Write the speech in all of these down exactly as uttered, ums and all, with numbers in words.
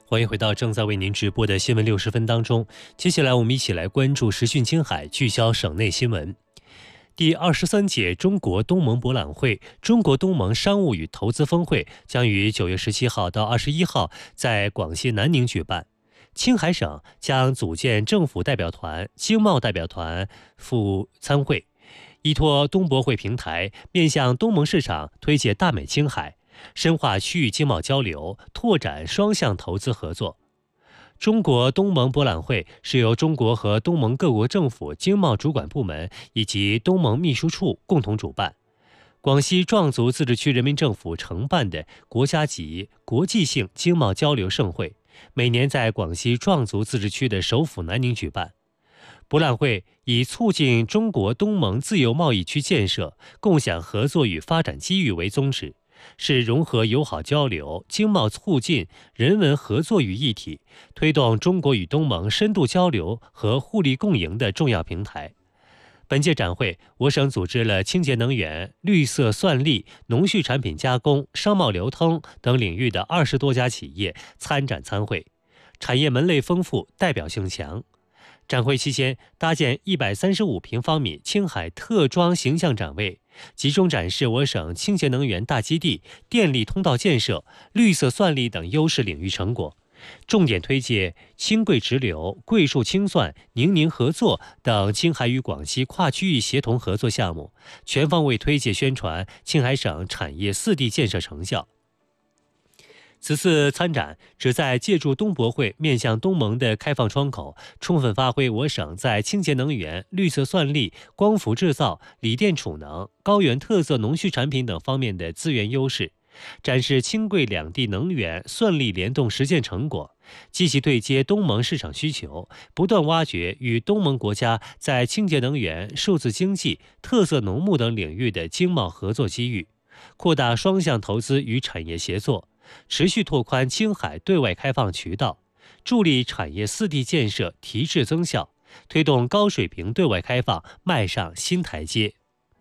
欢迎回到正在为您直播的新闻六十分当中。接下来我们一起来关注时讯青海，聚焦省内新闻。第二十三届中国东盟博览会、中国东盟商务与投资峰会将于九月十七号到二十一号在广西南宁举办。青海省将组建政府代表团、经贸代表团赴参会，依托东博会平台，面向东盟市场推介大美青海，深化区域经贸交流，拓展双向投资合作。中国东盟博览会是由中国和东盟各国政府经贸主管部门以及东盟秘书处共同主办，广西壮族自治区人民政府承办的国家级国际性经贸交流盛会，每年在广西壮族自治区的首府南宁举办。博览会以促进中国东盟自由贸易区建设、共享合作与发展机遇为宗旨，是融合友好交流、经贸促进、人文合作于一体，推动中国与东盟深度交流和互利共赢的重要平台。本届展会，我省组织了清洁能源、绿色算力、农畜产品加工、商贸流通等领域的二十多家企业参展参会，产业门类丰富，代表性强。展会期间，搭建一百三十五平方米青海特装形象展位，集中展示我省清洁能源大基地、电力通道建设、绿色算力等优势领域成果，重点推介青桂直流、桂树清算、宁宁合作等青海与广西跨区域协同合作项目，全方位推介宣传青海省产业四地建设成效。此次参展旨在借助东博会面向东盟的开放窗口，充分发挥我省在清洁能源、绿色算力、光伏制造、锂电储能、高原特色农畜产品等方面的资源优势，展示青桂两地能源算力联动实践成果，积极对接东盟市场需求，不断挖掘与东盟国家在清洁能源、数字经济、特色农牧等领域的经贸合作机遇，扩大双向投资与产业协作，持续拓宽青海对外开放渠道，助力产业四地建设提质增效，推动高水平对外开放迈上新台阶。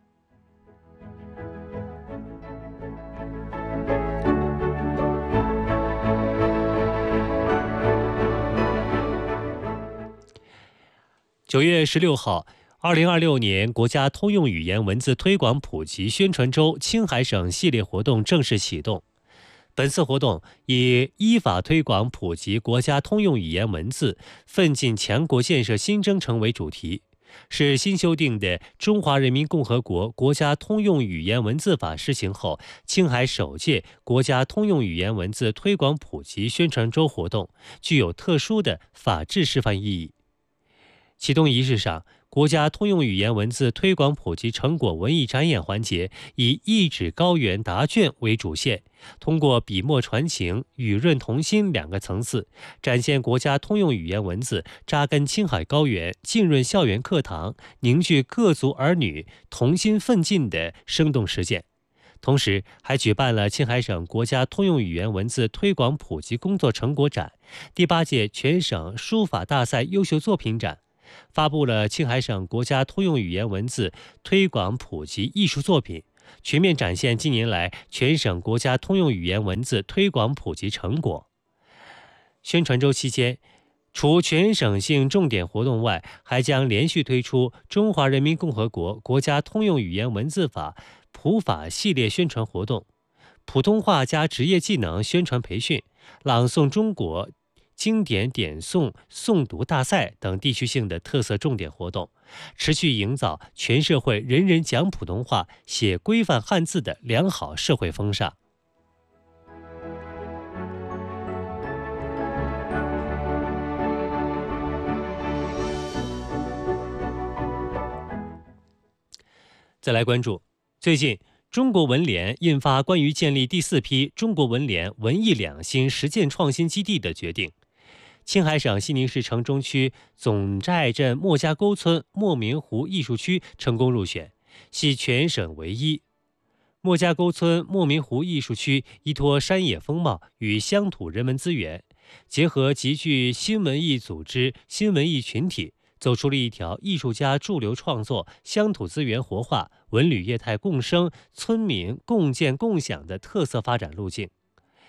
九月十六号，二零二六年国家通用语言文字推广普及宣传周青海省系列活动正式启动。本次活动以依法推广普及国家通用语言文字，奋进强国建设新征程为主题，是新修订的《中华人民共和国国家通用语言文字法》施行后，青海首届国家通用语言文字推广普及宣传周活动，具有特殊的法治示范意义。启动仪式上，国家通用语言文字推广普及成果文艺展演环节以一指高原答卷为主线，通过笔墨传情、语润同心两个层次，展现国家通用语言文字扎根青海高原、浸润校园课堂、凝聚各族儿女同心奋进的生动实践。同时，还举办了青海省国家通用语言文字推广普及工作成果展、第八届全省书法大赛优秀作品展，发布了青海省国家通用语言文字推广普及艺术作品，全面展现近年来全省国家通用语言文字推广普及成果。宣传周期间，除全省性重点活动外，还将连续推出《中华人民共和国国家通用语言文字法》普法系列宣传活动，普通话加职业技能宣传培训、朗诵中国经典点诵诵读大赛等地区性的特色重点活动，持续营造全社会人人讲普通话、写规范汉字的良好社会风尚。再来关注，最近中国文联印发关于建立第四批中国文联文艺两新实践创新基地的决定。青海省西宁市城中区总寨镇莫家沟村莫明湖艺术区成功入选，系全省唯一。莫家沟村莫明湖艺术区依托山野风貌与乡土人文资源，结合极具新文艺组织、新文艺群体，走出了一条艺术家驻留创作、乡土资源活化、文旅业态共生、村民共建共享的特色发展路径。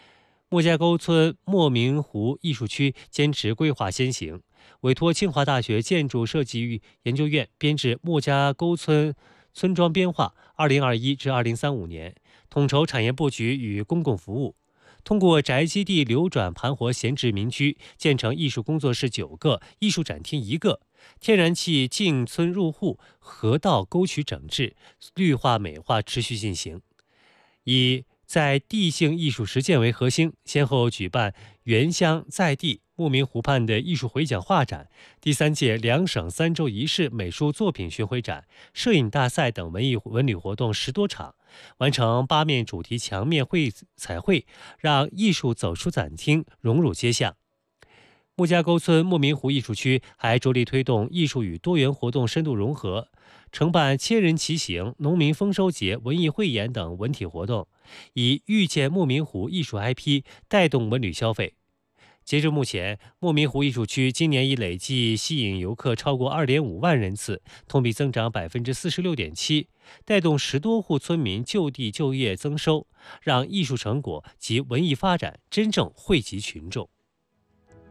莫家沟村莫名湖艺术区坚持规划先行，委托清华大学建筑设计研究院编制莫家沟村村庄编划二零二一至二零三五年，统筹产业布局与公共服务。通过宅基地流转盘活闲置民居，建成艺术工作室九个，艺术展厅一个，天然气进村入户，河道沟渠整治，绿化美化持续进行。以在地性艺术实践为核心，先后举办原乡在地牧民湖畔的艺术回讲画展、第三届两省三州一市美术作品巡回展、摄影大赛等文艺文旅活动十多场，完成八面主题墙面绘彩绘，让艺术走出展厅，融入街巷。莫家沟村莫名湖艺术区还着力推动艺术与多元活动深度融合，承办千人骑行、农民丰收节、文艺汇演等文体活动，以遇见莫名湖艺术 I P 带动文旅消费。截至目前，莫名湖艺术区今年已累计吸引游客超过 二点五万人次，同比增长 百分之四十六点七， 带动十多户村民就地就业增收，让艺术成果及文艺发展真正惠及群众。